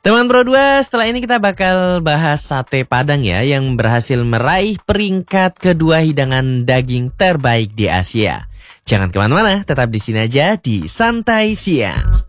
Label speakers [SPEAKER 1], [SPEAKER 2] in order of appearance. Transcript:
[SPEAKER 1] Teman Pro 2, setelah ini kita bakal bahas sate Padang ya, yang berhasil meraih peringkat kedua hidangan daging terbaik di Asia. Jangan kemana-mana, tetap di sini aja di Santai Siang.